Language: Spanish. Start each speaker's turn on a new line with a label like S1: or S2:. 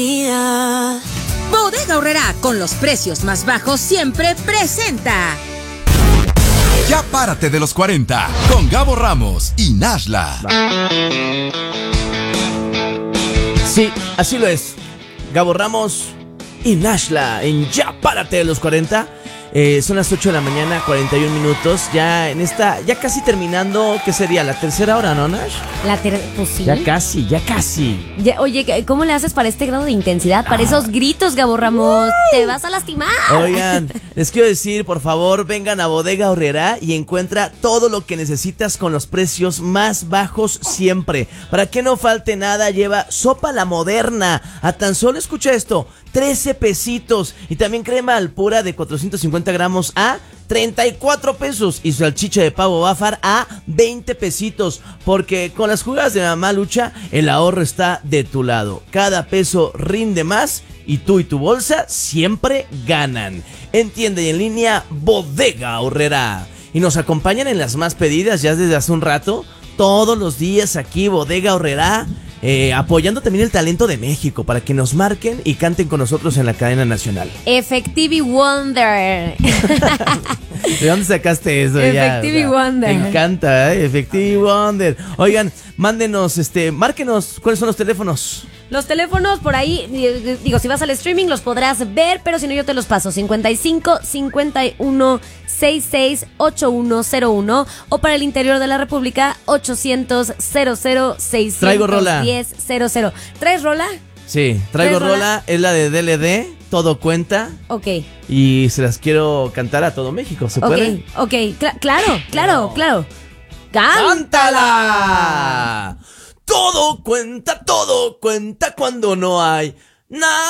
S1: Bodega Aurrerá, con los precios más bajos siempre, presenta
S2: Ya párate de los 40 con Gabo Ramos y Nashla.
S3: Sí, así lo es. Gabo Ramos y Nashla en Ya párate de los 40. Son las 8 de la mañana, 41 minutos. Ya en esta, ya casi terminando. ¿Qué sería? ¿La tercera hora, no, Nash?
S4: Pues sí.
S3: Ya casi.
S4: Oye, ¿cómo le haces para este grado de intensidad? Para esos gritos, Gabo Ramos. Te vas a lastimar.
S3: Oigan, les quiero decir, por favor, vengan a Bodega Aurrerá y encuentra todo lo que necesitas con los precios más bajos siempre. Para que no falte nada, lleva sopa la moderna. A tan solo, escucha esto, 13 pesitos. Y también crema al pura de 450 gramos a 34 pesos. Y salchicha de pavo Bafar a 20 pesitos. Porque con las jugadas de Mamá Lucha, el ahorro está de tu lado. Cada peso rinde más y tú y tu bolsa siempre ganan. En tienda y en línea, Bodega Aurrerá. Y nos acompañan en las más pedidas ya desde hace un rato. Todos los días aquí, Bodega Aurrerá. Apoyando también el talento de México para que nos marquen y canten con nosotros en la cadena nacional.
S4: Effective Wonder.
S3: ¿De dónde sacaste eso?
S4: Effective Wonder.
S3: Me encanta, Effective Wonder. Oigan, márquenos, ¿cuáles son los teléfonos?
S4: Los teléfonos por ahí, digo, si vas al streaming los podrás ver, pero si no yo te los paso. 55 51 66 8101 o para el interior de la República 800 00 610
S3: Traigo rola.
S4: 00. ¿Traes rola?
S3: Sí, traigo rola, es la de DLD, Todo Cuenta.
S4: Ok.
S3: Y se las quiero cantar a todo México, ¿se puede?
S4: Ok, claro.
S3: ¡Cántala! Todo cuenta cuando no hay nada.